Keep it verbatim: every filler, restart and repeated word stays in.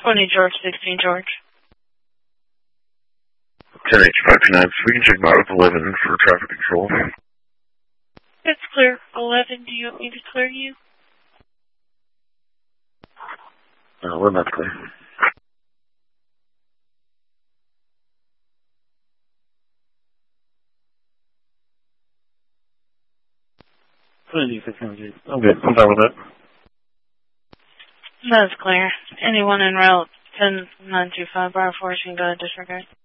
twenty George, sixteen George. ten H five two nine, so we can check out with eleven for traffic control. It's clear. eleven, do you want me to clear you? Uh, we're not clear. I'm good. I'm fine with that. That's clear. Anyone en route ten nine two five bar four, you can go to disregard.